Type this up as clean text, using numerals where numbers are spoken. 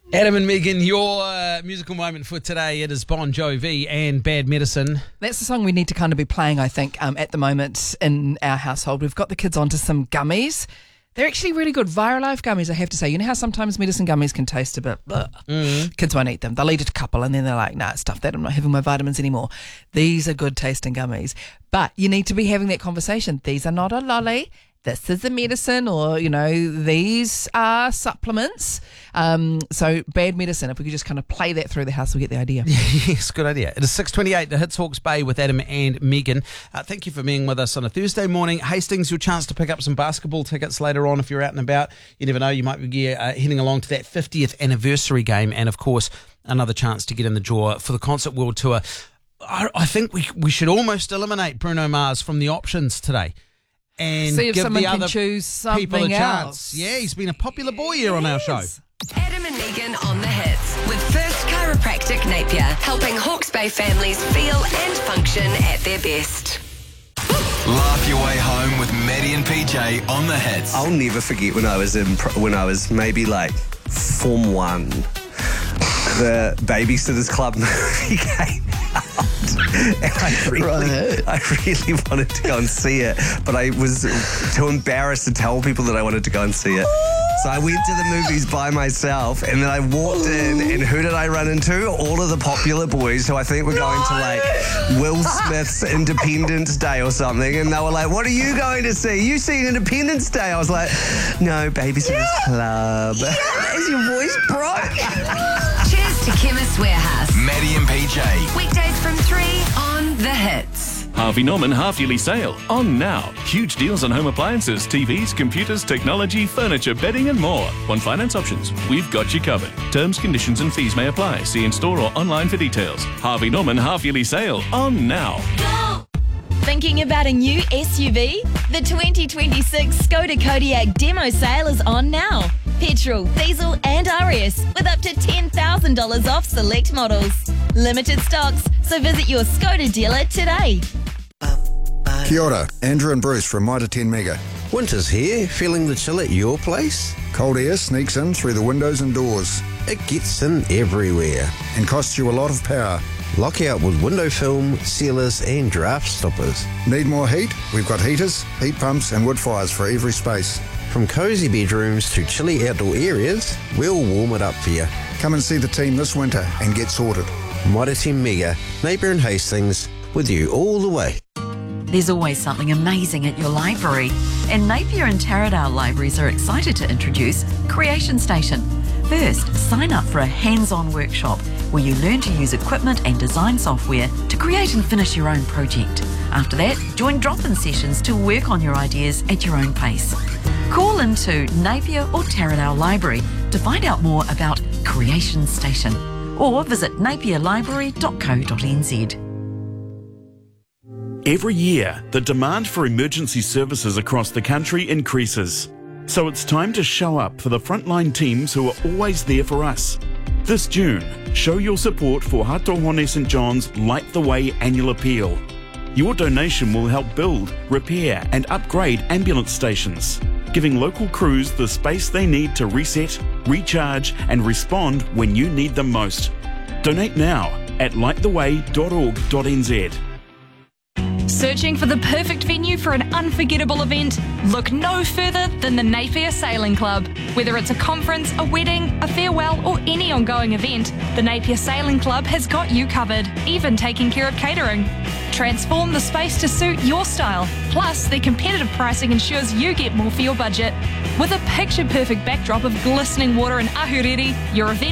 Adam and Megan, your musical moment for today, it is Bon Jovi and Bad Medicine. That's the song we need to kind of be playing, I think, at the moment in our household. We've got the kids onto some gummies. They're actually really good. Viralife gummies, I have to say. You know how sometimes medicine gummies can taste a bit... Kids won't eat them. They'll eat a couple and then they're like, nah, stuff that. I'm not having my vitamins anymore. These are good tasting gummies. But you need to be having that conversation. These are not a lolly. This is a medicine, or, these are supplements. So Bad Medicine, if we could just kind of play that through the house, we'll get the idea. Yes, good idea. It is 6:28, the Hits Hawke's Bay with Adam and Megan. Thank you for being with us on a Thursday morning. Hastings, your chance to pick up some basketball tickets later on if you're out and about. You never know, you might be heading along to that 50th anniversary game, and of course, another chance to get in the draw for the Concert World Tour. I think we should almost eliminate Bruno Mars from the options today. And see if give someone the can other choose something people a else. chance. Yeah, he's been a popular boy here on our show. Adam and Megan on the Hits with First Chiropractic Napier, helping Hawke's Bay families feel and function at their best. Laugh your way home with Maddie and PJ on the Hits. I'll never forget when I was maybe like Form 1. The Babysitters Club movie came out. And I really wanted to go and see it, but I was too embarrassed to tell people that I wanted to go and see it. So I went to the movies by myself, and then I walked in, and who did I run into? All of the popular boys who I think were going to like Will Smith's Independence Day or something, and they were like, "What are you going to see? You seen Independence Day?" I was like, "No, Babysitters Club." Is your voice broke? Cheers to Chemist Warehouse. Maddie and PJ. Weekdays from 3 on the Hits. Harvey Norman half-yearly sale on now. Huge deals on home appliances, TVs, computers, technology, furniture, bedding and more. On finance options, we've got you covered. Terms, conditions and fees may apply. See in store or online for details. Harvey Norman half-yearly sale on now. Thinking about a new SUV? The 2026 Skoda Kodiaq demo sale is on now. Petrol, diesel and RS with up to $10,000 off select models. Limited stocks, so visit your Skoda dealer today. Kia ora, Andrew and Bruce from Mitre 10 Mega. Winter's here, feeling the chill at your place? Cold air sneaks in through the windows and doors. It gets in everywhere. And costs you a lot of power. Lock out with window film, sealers and draft stoppers. Need more heat? We've got heaters, heat pumps and wood fires for every space. From cosy bedrooms to chilly outdoor areas, we'll warm it up for you. Come and see the team this winter and get sorted. Mitre 10 Mega, Napier and Hastings, with you all the way. There's always something amazing at your library, and Napier and Taradale Libraries are excited to introduce Creation Station. First, sign up for a hands-on workshop where you learn to use equipment and design software to create and finish your own project. After that, join drop-in sessions to work on your ideas at your own pace. Call into Napier or Taradale Library to find out more about Creation Station, or visit napierlibrary.co.nz. Every year, the demand for emergency services across the country increases. So it's time to show up for the frontline teams who are always there for us. This June, show your support for Hatohone St John's Light the Way annual appeal. Your donation will help build, repair and upgrade ambulance stations, giving local crews the space they need to reset, recharge and respond when you need them most. Donate now at lighttheway.org.nz. Searching for the perfect venue for an unforgettable event? Look no further than the Napier Sailing Club. Whether it's a conference, a wedding, a farewell or any ongoing event, the Napier Sailing Club has got you covered, even taking care of catering. Transform the space to suit your style. Plus, their competitive pricing ensures you get more for your budget. With a picture-perfect backdrop of glistening water and ahuriri, your event